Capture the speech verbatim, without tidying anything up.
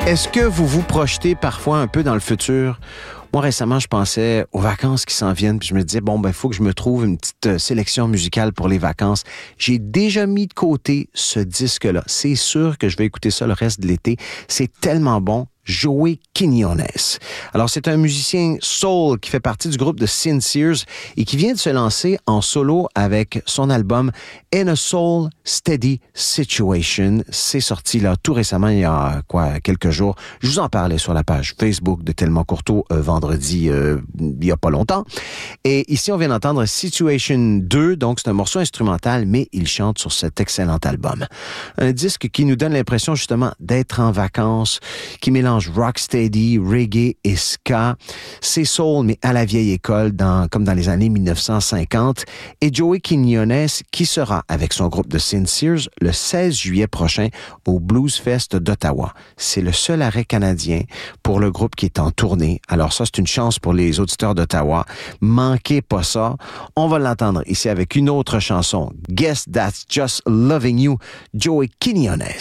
Est-ce que vous vous projetez parfois un peu dans le futur? Moi, récemment, je pensais aux vacances qui s'en viennent, puis je me disais, bon, ben, il faut que je me trouve une petite euh, sélection musicale pour les vacances. J'ai déjà mis de côté ce disque-là. C'est sûr que je vais écouter ça le reste de l'été. C'est tellement bon. Joey Quiñones. Alors, c'est un musicien soul qui fait partie du groupe de Sincere et qui vient de se lancer en solo avec son album In a Soul Steady Situation. C'est sorti là tout récemment, il y a quoi, quelques jours. Je vous en parlais sur la page Facebook de Tellement Courteau euh, vendredi, euh, il y a pas longtemps. Et ici, on vient d'entendre Situation deux, donc c'est un morceau instrumental, mais il chante sur cet excellent album. Un disque qui nous donne l'impression justement d'être en vacances, qui mélange rocksteady, reggae et ska. C'est soul, mais à la vieille école, dans, comme dans les années dix-neuf cent cinquante. Et Joey Quiñones, qui sera avec son groupe de Sincere le seize juillet prochain au Blues Fest d'Ottawa. C'est le seul arrêt canadien pour le groupe qui est en tournée. Alors ça, c'est une chance pour les auditeurs d'Ottawa. Manquez pas ça. On va l'entendre ici avec une autre chanson. Guess That's Just Loving You, Joey Quiñones.